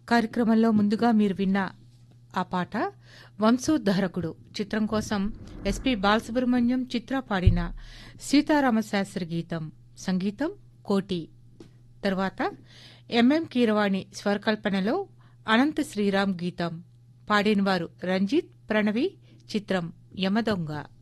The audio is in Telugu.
కార్యక్రమంలో ముందుగా మీరు విన్న ఆ పాట వంశోద్ధారకుడు చిత్రం కోసం ఎస్పి బాలసుబ్రహ్మణ్యం చిత్ర పాడిన సీతారామశాస్త్రి గీతం. సంగీతం కోటి. తర్వాత ఎంఎం కీరవాణి స్వరకల్పనలో అనంత శ్రీరామ్ గీతం. పాడినవారు రంజిత్ ప్రణవి. చిత్రం యమదొంగ.